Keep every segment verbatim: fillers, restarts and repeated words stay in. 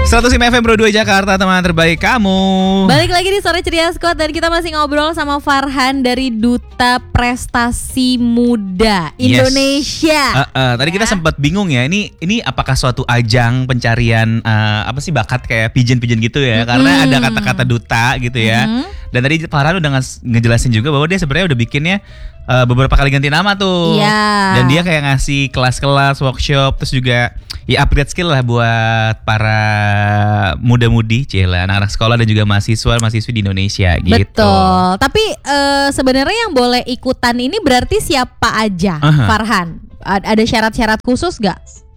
seratus lima F M Pro dua Jakarta, teman terbaik kamu. Balik lagi di Sore Ceria Squad dan kita masih ngobrol sama Farhan dari Duta Prestasi Muda Indonesia. Yes. Uh, uh, tadi kita sempat bingung ya, ini ini apakah suatu ajang pencarian uh, apa sih bakat kayak pigeon-pigeon gitu ya? Karena Hmm. ada kata-kata duta gitu ya. Hmm. Dan tadi Farhan udah nge- ngejelasin juga bahwa dia sebenarnya udah bikinnya uh, beberapa kali ganti nama tuh. Iya. Dan dia kayak ngasih kelas-kelas, workshop, terus juga ya upgrade skill lah buat para muda-mudi, cila, anak-anak sekolah dan juga mahasiswa, mahasiswi di Indonesia gitu. Betul. Tapi uh, sebenarnya yang boleh ikutan ini berarti siapa aja, Aha. Farhan? A- Ada syarat-syarat khusus gak?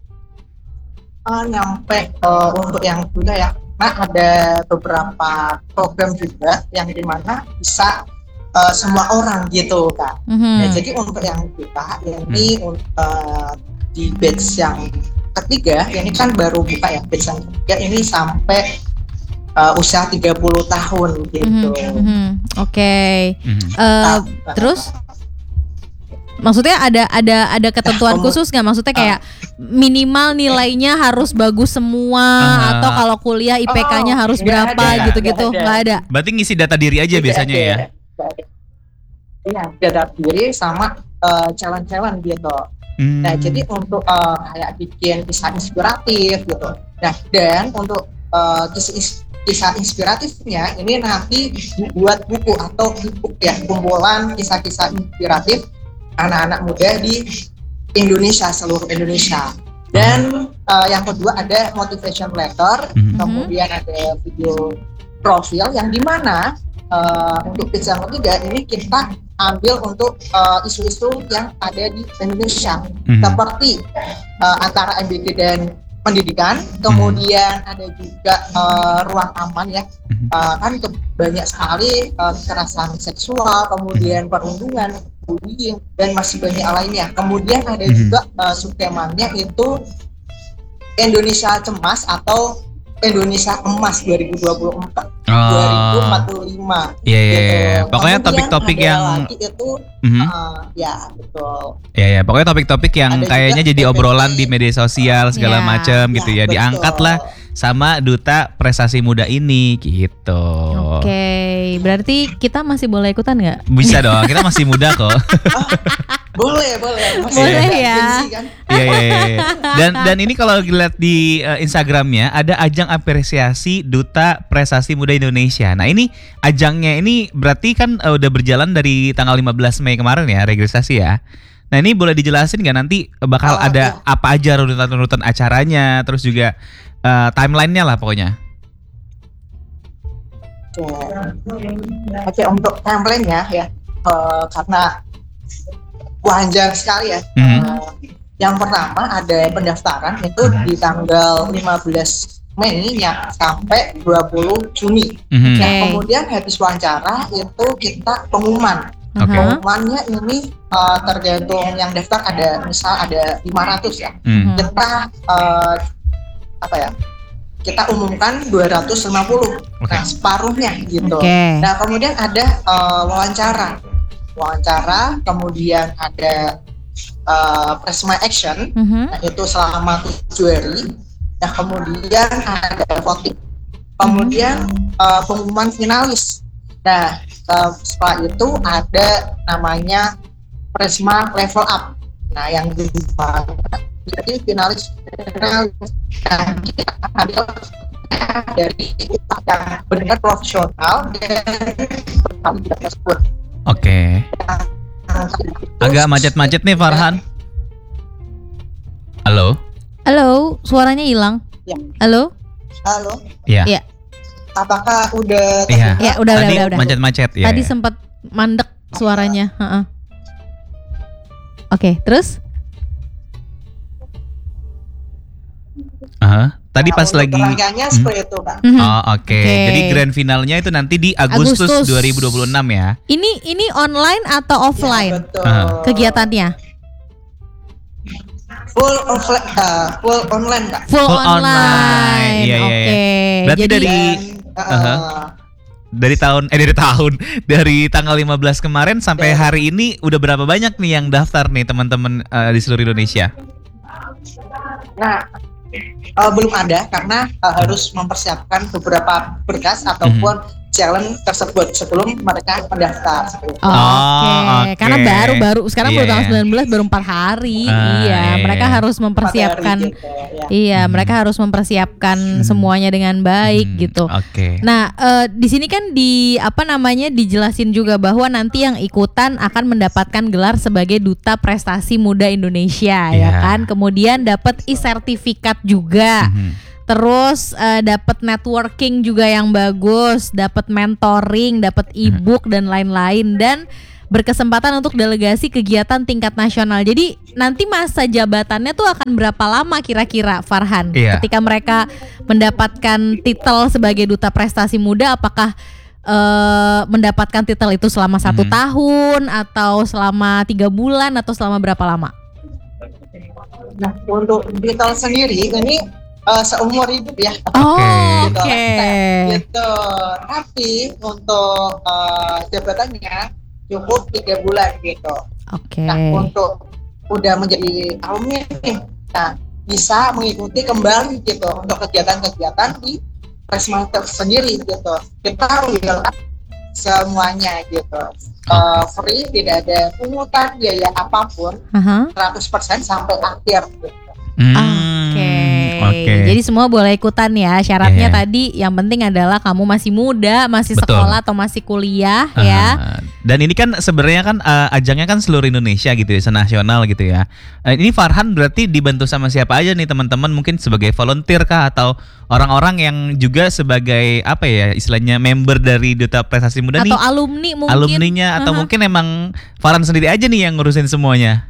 Uh, nyampe uh, untuk yang muda ya, nah ada beberapa program juga yang dimana bisa uh, semua orang gitu kan. Mhm. Nah, jadi untuk yang kita ini uh, di batch yang ketiga, ini kan baru buka ya batch yang ketiga ini sampai uh, usia tiga puluh tahun gitu. Mhm, mhm. Oke. Mhm. Eh, Nah, terus maksudnya ada ada ada ketentuan Kamu- khusus nggak? Maksudnya kayak minimal nilainya harus bagus semua Ah. atau kalau kuliah I P K-nya Oh, harus nggak berapa ada, gitu-gitu? nggak ada. Nggak ada. Berarti ngisi data diri aja Tidak biasanya ada. ya. Iya, data diri sama uh, challenge-challenge gitu. Hmm. Nah, jadi untuk uh, kayak bikin kisah inspiratif gitu. Nah, dan untuk uh, kisah, ins- kisah inspiratifnya ini nanti dibuat buku atau e-book ya, kumpulan kisah-kisah inspiratif anak-anak muda di Indonesia, seluruh Indonesia. Dan uh, yang kedua ada motivation letter, Mhm. kemudian ada video profil yang dimana uh, untuk kisah yang ketiga ini kita ambil untuk uh, isu-isu yang ada di Indonesia, Mhm. seperti uh, antara M B G dan pendidikan, kemudian ada juga uh, ruang aman ya, Mhm. uh, kan ke- banyak sekali uh, kekerasan seksual, kemudian perundungan, bullying, dan masih banyak lainnya. Kemudian ada Mhm. juga uh, subtemanya itu Indonesia Cemas atau Indonesia Emas dua ribu dua puluh empat dua ribu empat puluh lima. Iya, iya, iya. Pokoknya Kemudian topik-topik ada yang- lagi itu Mhm. uh, ya betul. Ya ya, pokoknya topik-topik yang Ada kayaknya juga jadi T P P. obrolan di media sosial segala Ya. macam gitu ya, Ya, diangkat betul. lah sama Duta Prestasi Muda ini gitu. Oke, berarti kita masih boleh ikutan nggak? Bisa dong, kita masih muda kok. Boleh, boleh. Masih Boleh ada ya. agensi kan? Iya iya iya. Dan dan ini kalau dilihat di uh, Instagramnya ada ajang apresiasi Duta Prestasi Muda Indonesia. Nah ini ajangnya ini berarti kan uh, udah berjalan dari tanggal lima belas Mei kemarin ya registrasi ya. Nah ini boleh dijelasin nggak nanti bakal Oh, ada apa aja runutan-runutan acaranya, terus juga uh, timelinenya lah pokoknya. Oke, Oke, untuk timeline-nya ya, eh, karena panjang sekali ya. Mhm. Eh, yang pertama ada pendaftaran itu di tanggal lima belas Mei ya, sampai dua puluh Juni. Mhm. Nah, Oke. kemudian habis wawancara itu kita pengumuman. Oke. Aha. Pengumumannya ini eh, tergantung yang daftar, ada misal ada lima ratus ya. Hmm. Kita eh, apa ya? Kita umumkan dua ratus lima puluh. Oke. Nah, separuhnya gitu. Oke. Nah, kemudian ada eh, wawancara. Wawancara, kemudian ada eh, Prisma Action. Mhm. Nah, itu selama tujuh hari. Nah, kemudian ada voting. Kemudian eh, pengumuman finalis. Nah, eh, setelah itu ada namanya Prisma Level Up. Nah, yang di jadi finalis finalis nah, kita ambil dari yang benar profesional dan tersebut. Oke. Agak macet-macet nih Farhan. Halo. Halo, suaranya hilang. Ya. Halo? Halo, Iya. Iya. apakah udah Iya. Ya, udah, Tadi udah, udah. macet-macet ya. Tadi ya. sempat mandek suaranya. Heeh. Oke, terus? Aha. Tadi Nah, pas untuk lagi. rangkaiannya Hmm. seperti itu kan. Mhm. Oh, oke. Oke. Jadi grand finalnya itu nanti di Agustus, Agustus. dua ribu dua puluh enam ya. Ini ini online atau Ya, offline betul. Ah. kegiatannya? Full offline, uh, full online kak. Full, Full online. online. Iya, iya, Oke. iya. Berarti Jadi dari- Dan, uh, Aha. Dari tahun eh dari tahun dari tanggal lima belas kemarin sampai Dan- hari ini udah berapa banyak nih yang daftar nih teman-teman eh, di seluruh Indonesia? Nah, uh, belum ada karena uh, harus mempersiapkan beberapa berkas ataupun challenge tersebut sebelum mereka mendaftar. Oke, Oh, oke. karena baru-baru sekarang Iya, baru tanggal iya. sembilan belas baru empat hari. Ah, iya, iya, mereka iya. harus mempersiapkan. Materi gitu, ya. Iya, Hmm. mereka harus mempersiapkan Hmm. semuanya dengan baik Hmm, gitu. Oke. Nah, eh, di sini kan di apa namanya dijelasin juga bahwa nanti yang ikutan akan mendapatkan gelar sebagai Duta Prestasi Muda Indonesia, ya Iya. kan? Kemudian dapat e-sertifikat juga. Mhm. Terus eh, dapat networking juga yang bagus, dapat mentoring, dapat e-book dan lain-lain, dan berkesempatan untuk delegasi kegiatan tingkat nasional. Jadi nanti masa jabatannya tuh akan berapa lama kira-kira, Farhan? Iya. Ketika mereka mendapatkan titel sebagai Duta Prestasi Muda, apakah eh, mendapatkan titel itu selama satu Mhm. tahun atau selama tiga bulan atau selama berapa lama? Nah, untuk titel sendiri ini uh, seumur hidup ya. Oh, Gitu. oke. Nah, gitu. Tapi untuk uh, jabatannya cukup tiga bulan gitu. Oke. Nah, untuk udah menjadi alumni nih, nah bisa mengikuti kembali gitu untuk kegiatan-kegiatan di Presmater sendiri gitu. Kita lihat semuanya gitu. Uh, free, tidak ada pungutan biaya apapun, Aha. seratus persen sampai akhir gitu. Hmm, Oke. Oke. Jadi semua boleh ikutan ya. Syaratnya Iya. tadi yang penting adalah kamu masih muda, masih Betul. sekolah atau masih kuliah ya. Ah, dan ini kan sebenarnya kan eh, ajangnya kan seluruh Indonesia gitu ya, senasional gitu ya. Eh, ini Farhan berarti dibantu sama siapa aja nih teman-teman? Mungkin sebagai volunteer kah atau orang-orang yang juga sebagai apa ya istilahnya member dari Duta Prestasi Muda Atau nih? alumni mungkin. Alumninya atau Aha. mungkin emang Farhan sendiri aja nih yang ngurusin semuanya?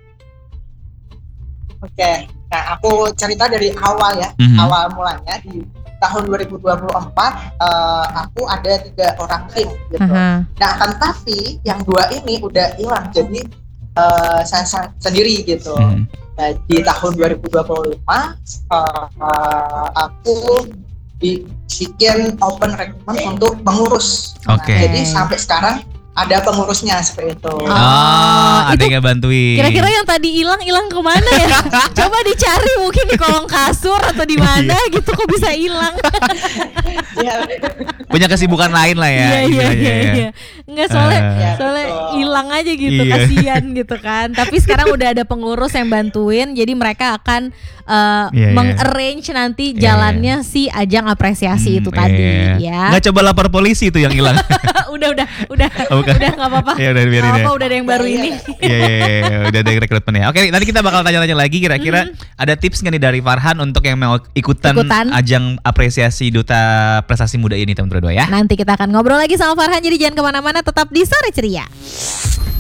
Oke, nah aku cerita dari awal ya, Mhm. awal mulanya di tahun dua ribu dua puluh empat eh, aku ada tiga orang tim gitu. Aha. Nah, akan tapi yang dua ini udah hilang, jadi eh, saya sa- sendiri gitu. Mhm. Nah, di tahun dua ribu dua puluh lima eh, eh, aku bi- bikin open recruitment untuk pengurus. Nah, Oke. jadi sampai sekarang ada pengurusnya seperti itu. Oh. Oh, ada itu yang bantuin. Kira-kira yang tadi hilang hilang kemana ya? Coba dicari mungkin di kolong kasur atau di mana Iya. gitu, kok bisa hilang? Ya, punya kesibukan lain lah ya. Iya iya istilahnya iya ya. iya. Enggak soalnya Eh. soalnya betul. hilang aja gitu, Iya. kasihan gitu kan. Tapi sekarang udah ada pengurus yang bantuin, jadi mereka akan uh, Iya, iya. meng-arrange nanti Iya, jalannya si ajang apresiasi Hmm, itu tadi iya. ya. Nggak coba lapor polisi itu yang hilang. udah udah udah Oh, bukan. udah nggak apa-apa. Ya udah biarin Nggak ya. apa-apa, udah ada yang baru Iya, ini. Iya, iya, iya, udah ada rekrutmen ya. Oke, nanti kita bakal tanya-tanya lagi kira-kira ada tips nggak nih dari Farhan untuk yang mau ikutan, Ikutan. ajang apresiasi Duta Prestasi Muda ini teman-teman berdua ya. Nanti kita akan ngobrol lagi sama Farhan, jadi jangan kemana-mana, tetap di Sore Ceria.